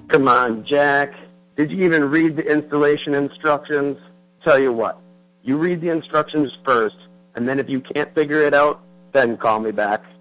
Come on, Jack. Did you even read the installation instructions? Tell you what, you read the instructions first, and then if you can't figure it out, then call me back.